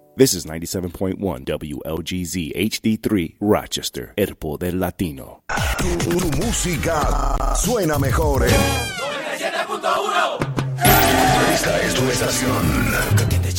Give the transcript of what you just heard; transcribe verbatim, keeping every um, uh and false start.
This is ninety-seven point one W L G Z H D three, Rochester, El Poder Latino. Tu, tu música suena mejor en noventa y siete punto uno. Esta es tu estación.